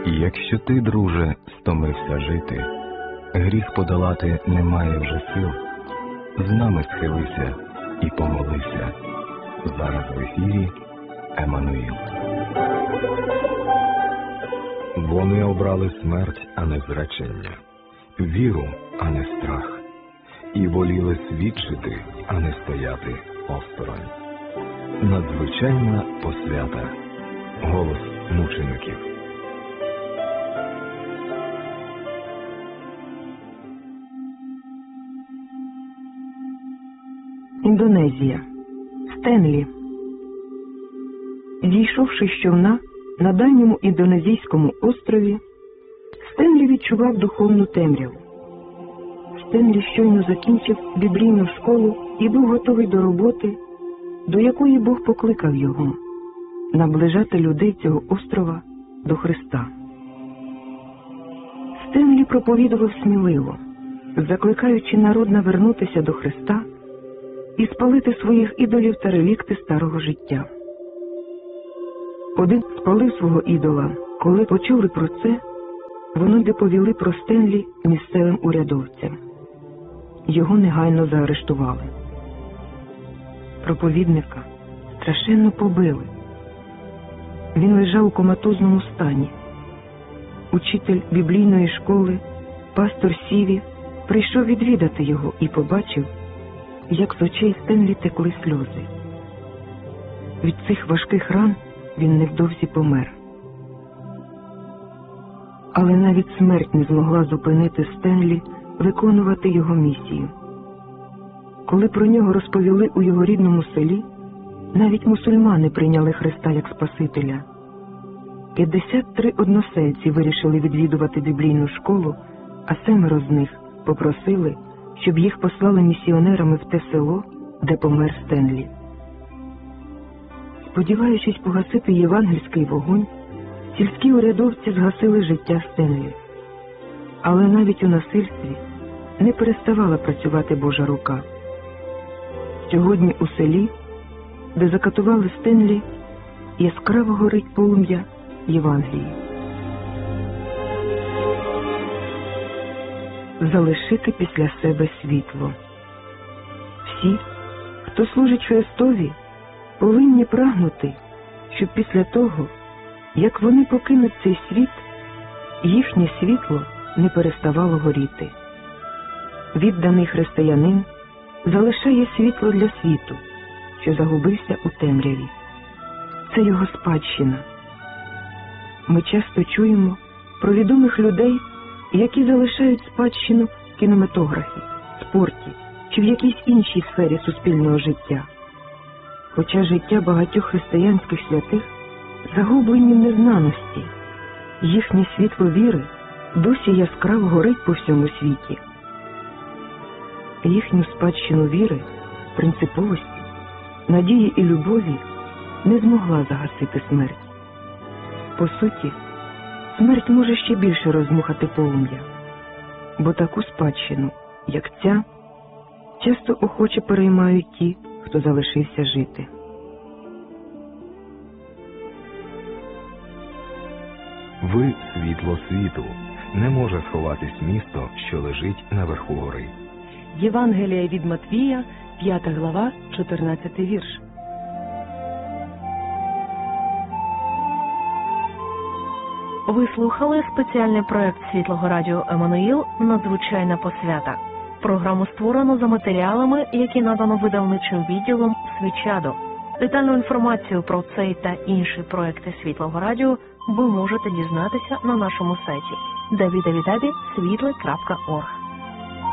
Якщо ти, друже, стомився жити, гріх подолати немає вже сил, з нами схилися і помолися. Зараз в ефірі Еммануїл. Вони обрали смерть, а не зречення, віру, а не страх, і воліли свідчити, а не стояти осторонь. Надзвичайна посвята. Голос мучеників. Індонезія. Стенлі. Зійшовши з човна на дальньому індонезійському острові, Стенлі відчував духовну темряву. Стенлі щойно закінчив біблійну школу і був готовий до роботи, до якої Бог покликав його – наближати людей цього острова до Христа. Стенлі проповідував сміливо, закликаючи народ навернутися до Христа і спалити своїх ідолів та релікти старого життя. Один спалив свого ідола. Коли почули про це, вони доповіли про Стенлі місцевим урядовцям. Його негайно заарештували. Проповідника страшенно побили. Він лежав у коматозному стані. Учитель біблійної школи, пастор Сіві, прийшов відвідати його і побачив, як з очей Стенлі текли сльози. Від цих важких ран він невдовзі помер. Але навіть смерть не змогла зупинити Стенлі виконувати його місію. Коли про нього розповіли у його рідному селі, навіть мусульмани прийняли Христа як Спасителя. 53 односельці вирішили відвідувати біблійну школу, а 7 з них попросили, щоб їх послали місіонерами в те село, де помер Стенлі. Сподіваючись погасити євангельський вогонь, сільські урядовці згасили життя Стенлі. Але навіть у насильстві не переставала працювати Божа рука. Сьогодні у селі, де закатували Стенлі, яскраво горить полум'я Євангелії. Залишити після себе світло. Всі, хто служить Христові, повинні прагнути, щоб після того, як вони покинуть цей світ, їхнє світло не переставало горіти. Відданий християнин залишає світло для світу, що загубився у темряві. Це його спадщина. Ми часто чуємо про відомих людей, які залишають спадщину в кінематографі, спорті чи в якійсь іншій сфері суспільного життя. Хоча життя багатьох християнських святих загублені в незнаності, їхнє світло віри досі яскраво горить по всьому світі. Їхню спадщину віри, принциповості, надії і любові не змогла загасити смерть. По суті, смерть може ще більше роздмухати полум'я, бо таку спадщину, як ця, часто охоче переймають ті, хто залишився жити. Ви – світло світу. Не може сховатись місто, що лежить наверху гори. Євангелія від Матвія, 5 глава, 14 вірш. Ви слухали спеціальний проект Світлого радіо Еммануїл «Надзвичайна посвята». Програму створено за матеріалами, які надано видавничим відділом «Свічадо». Детальну інформацію про цей та інші проекти Світлого радіо ви можете дізнатися на нашому сайті www.svitle.org.